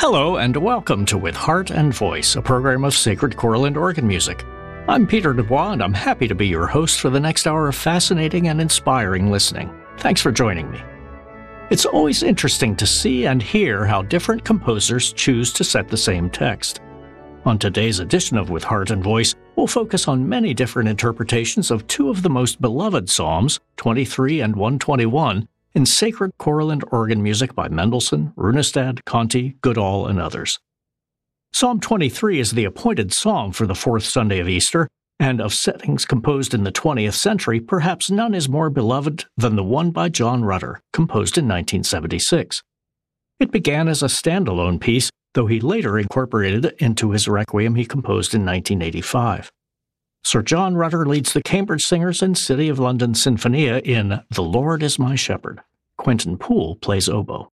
Hello and welcome to With Heart and Voice, a program of sacred choral and organ music. I'm Peter Dubois and I'm happy to be your host for the next hour of fascinating and inspiring listening. Thanks for joining me. It's always interesting to see and hear how different composers choose to set the same text. On today's edition of With Heart and Voice, we'll focus on many different interpretations of two of the most beloved psalms, 23 and 121, in sacred choral and organ music by Mendelssohn, Runestad, Conti, Goodall, and others. Psalm 23 is the appointed psalm for the fourth Sunday of Easter, and of settings composed in the 20th century, perhaps none is more beloved than the one by John Rutter, composed in 1976. It began as a standalone piece, though he later incorporated it into his requiem he composed in 1985. Sir John Rutter leads the Cambridge Singers and City of London Sinfonia in The Lord is My Shepherd. Quentin Poole plays oboe.